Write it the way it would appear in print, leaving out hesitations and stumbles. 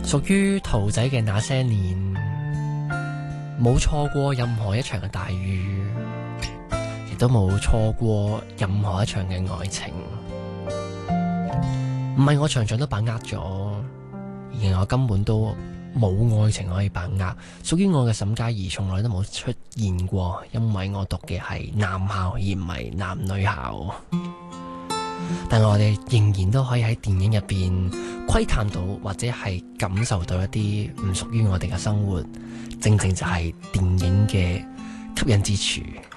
屬於兔仔嘅那些年，冇錯過任何一場嘅大雨，亦都冇錯過任何一場嘅愛情。唔係我場場都把握咗，而我根本都冇愛情可以把握。屬於我嘅沈佳宜從來都冇出現過，因為我讀嘅係男校而唔係男女校。但我哋仍然都可以喺電影入邊窺探到，或者係感受到一啲唔屬於我哋嘅生活，正正就係電影嘅吸引之處。